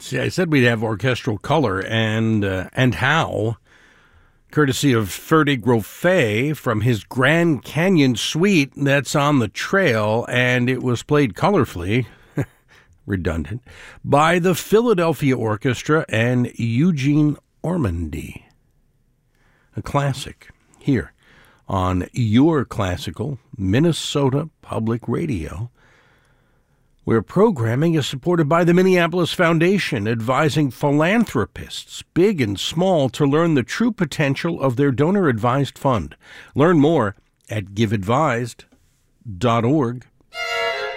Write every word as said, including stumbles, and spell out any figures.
See, I said we'd have orchestral color, and uh, and how, courtesy of Ferdy Grofé from his Grand Canyon Suite that's on the trail, and it was played colorfully, redundant, by the Philadelphia Orchestra and Eugene Ormandy. A classic here on your classical Minnesota Public Radio, where programming is supported by the Minneapolis Foundation, advising philanthropists, big and small, to learn the true potential of their donor-advised fund. Learn more at give advised dot org.